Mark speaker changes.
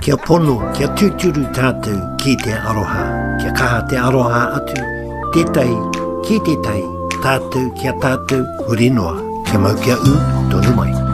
Speaker 1: Kia pono, kia tūturu tātou ki te aroha. Kia kaha te aroha atu, tētai ki tētai, tātou kia tātou, huri noa. Kia mau kia u, tonu mai.